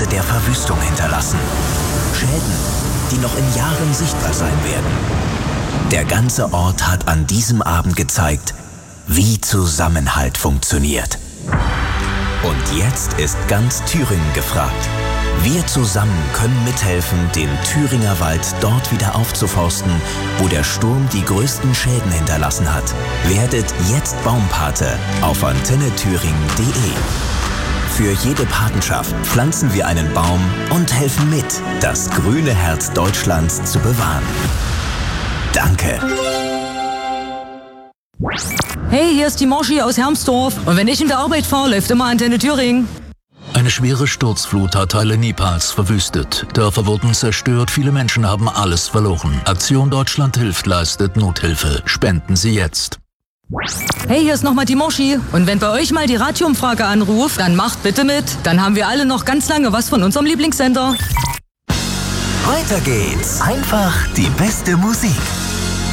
Reste der Verwüstung hinterlassen. Schäden, die noch in Jahren sichtbar sein werden. Der ganze Ort hat an diesem Abend gezeigt, wie Zusammenhalt funktioniert. Und jetzt ist ganz Thüringen gefragt. Wir zusammen können mithelfen, den Thüringer Wald dort wieder aufzuforsten, wo der Sturm die größten Schäden hinterlassen hat. Werdet jetzt Baumpate auf antennethüringen.de. Für jede Patenschaft pflanzen wir einen Baum und helfen mit, das grüne Herz Deutschlands zu bewahren. Danke. Hey, hier ist die Morschi aus Hermsdorf. Und wenn ich in der Arbeit fahre, läuft immer Antenne Thüringen. Eine schwere Sturzflut hat Teile Nepals verwüstet. Dörfer wurden zerstört, viele Menschen haben alles verloren. Aktion Deutschland hilft leistet Nothilfe. Spenden Sie jetzt. Hey, hier ist nochmal die Morschi. Und wenn bei euch mal die Radioumfrage anruft, dann macht bitte mit. Dann haben wir alle noch ganz lange was von unserem Lieblingssender. Weiter geht's. Einfach die beste Musik.